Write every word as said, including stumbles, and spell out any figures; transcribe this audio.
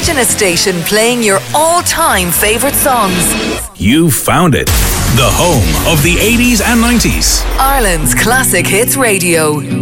Imagine a station playing your all-time favourite songs. You found it. The home of the eighties and nineties. Ireland's Classic Hits Radio.